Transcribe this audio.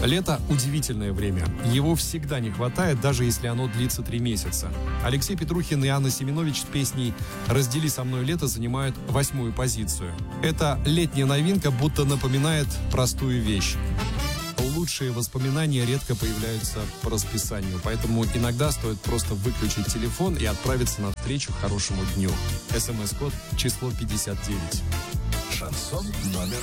Лето – удивительное время. Его всегда не хватает, даже если оно длится 3 месяца. Алексей Петрухин и Анна Семенович с песней «Раздели со мной лето» занимают 8-ю позицию. Эта летняя новинка будто напоминает простую вещь. Лучшие воспоминания редко появляются по расписанию, поэтому иногда стоит просто выключить телефон и отправиться навстречу хорошему дню. СМС-код число 59. Шансон номер